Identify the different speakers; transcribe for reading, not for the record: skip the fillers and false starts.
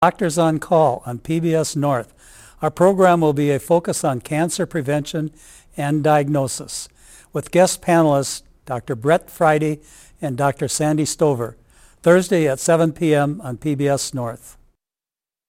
Speaker 1: Doctors on Call on PBS North. Our program will be a focus on cancer prevention and diagnosis with guest panelists Dr. Brett Friday and Dr. Sandy Stover, Thursday at 7 p.m. on PBS North.